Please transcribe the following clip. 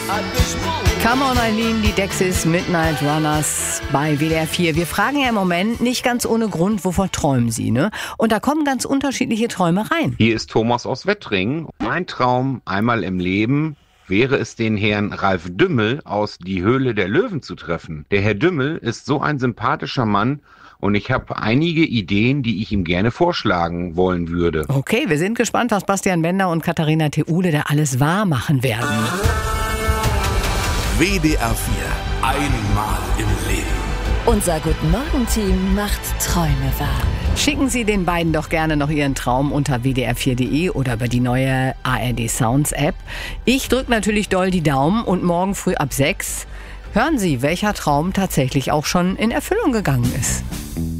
Come on Eileen, die Dexys Midnight Runners bei WDR 4. Wir fragen ja im Moment nicht ganz ohne Grund, wovon träumen Sie, ne? Und da kommen ganz unterschiedliche Träume rein. Hier ist Thomas aus Wettringen. Mein Traum einmal im Leben wäre es, den Herrn Ralf Dümmel aus Die Höhle der Löwen zu treffen. Der Herr Dümmel ist so ein sympathischer Mann und ich habe einige Ideen, die ich ihm gerne vorschlagen wollen würde. Okay, wir sind gespannt, was Bastian Bender und Katharina Theule da alles wahr machen werden. WDR 4. Einmal im Leben. Unser Guten-Morgen-Team macht Träume wahr. Schicken Sie den beiden doch gerne noch Ihren Traum unter wdr4.de oder über die neue ARD Sounds App. Ich drücke natürlich doll die Daumen und morgen früh ab 6 hören Sie, welcher Traum tatsächlich auch schon in Erfüllung gegangen ist.